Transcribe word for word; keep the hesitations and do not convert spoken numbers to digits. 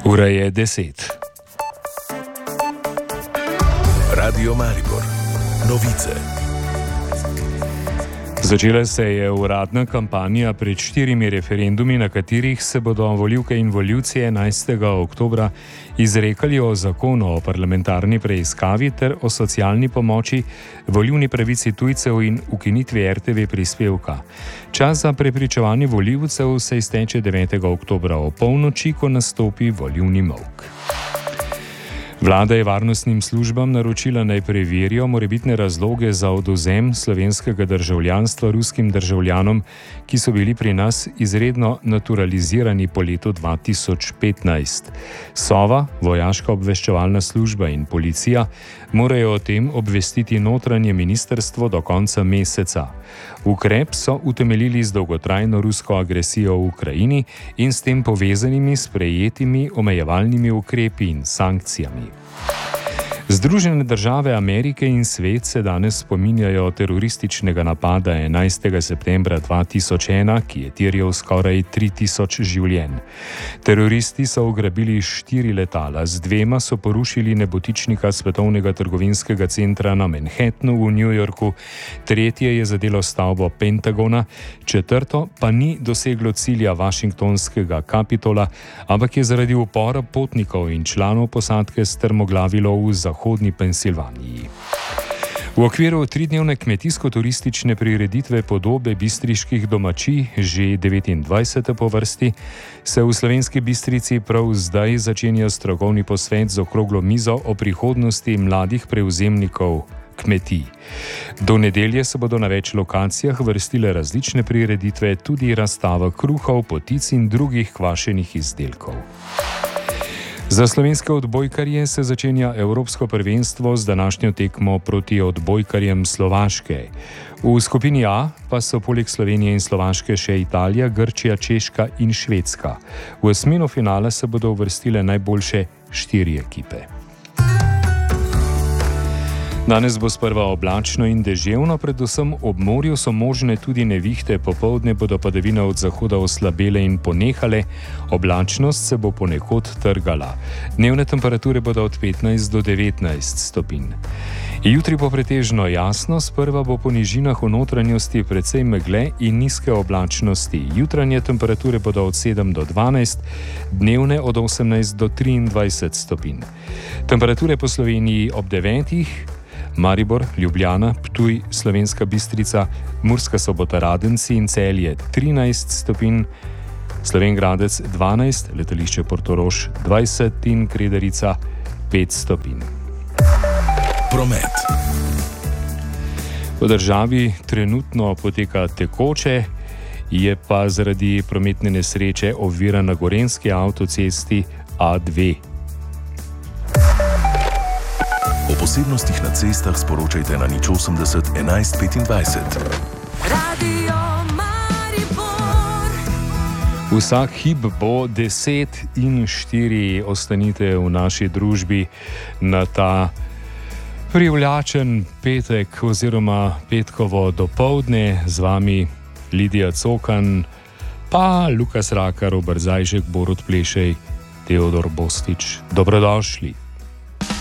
Ura je deset. Radio Maribor. Novice. Začela se je uradna kampanja pred štirimi referendumi, na katerih se bodo volivke in volivci enajstega oktobra izrekali o zakonu o parlamentarni preiskavi ter o socialni pomoči, volilni pravici tujcev in ukinitvi er te ve prispevka. Čas za prepričevanje volivcev se izteče devetega oktobra o polnoči, ko nastopi volilni molk. Vlada je varnostnim službam naročila, naj preverijo morebitne razloge za odvzem slovenskega državljanstva ruskim državljanom, ki so bili pri nas izredno naturalizirani po letu dva tisoč petnajst. Sova, vojaška obveščevalna služba in policija morajo o tem obvestiti notranje ministrstvo do konca meseca. Ukrep so utemeljili z dolgotrajno rusko agresijo v Ukrajini in s tem povezanimi sprejetimi omejevalnimi ukrepi in sankcijami. Združene države Amerike in svet se danes spominjajo terorističnega napada enajstega septembra dva tisoč ena, ki je terjal skoraj tri tisoč življenj. Teroristi so ugrabili štiri letala, z dvema so porušili nebotičnika Svetovnega trgovinskega centra na Manhattnu v New Yorku, tretje je zadelo stavbo Pentagona, četrto pa ni doseglo cilja Washingtonskega Kapitola, ampak je zaradi upora potnikov in članov posadke strmoglavilo v zahodni Pensilvaniji. V okviru tridnevne kmetijsko-turistične prireditve Podobe bistriških domačij, že devetindvajsete po vrsti, se v Slovenski Bistrici prav zdaj začenja strokovni posvet z okroglo mizo o prihodnosti mladih prevzemnikov kmetij. Do nedelje se bodo na več lokacijah vrstile različne prireditve, tudi razstava kruhov, potic in drugih kvašenih izdelkov. Za slovenske odbojkarje se začenja Evropsko prvenstvo z današnjo tekmo proti odbojkarjem Slovaške. V skupini A pa so poleg Slovenije in Slovaške še Italija, Grčija, Češka in Švedska. V osmino finala se bodo uvrstile najboljše štiri ekipe. Danes bo sprva oblačno in deževno, predvsem ob morju so možne tudi nevihte, popoldne bodo padavine od zahoda oslabele in ponehale, oblačnost se bo ponekod trgala. Dnevne temperature bodo od petnajst do devetnajst stopinj. Jutri bo pretežno jasno, sprva bo po nižinah v notranjosti precej megle in nizke oblačnosti. Jutranje temperature bodo od sedem do dvanajst, dnevne od osemnajst do triindvajset stopinj. Temperature po Sloveniji ob devetih, Maribor, Ljubljana, Ptuj, Slovenska Bistrica, Murska Sobota, Radenci in Celje trinajst stopinj, Slovenj Gradec dvanajst, letališče Portorož dvajset in Kredarica pet stopinj. Promet. V državi trenutno poteka tekoče, je pa zaradi prometne nesreče ovira na gorenjski avtocesti A dve. O posebnostih na cestah sporočajte na nič osemdeset enajst petindvajset. Radio Maribor. Vsak hip bo deset in štiri, ostanite v naši družbi na ta privlačen petek oziroma petkovo dopoldne. Z vami Lidija Cokan, pa Lukas Rakar, Robert Zajžek, Borut Plešej, Teodor Bostič. Dobrodošli.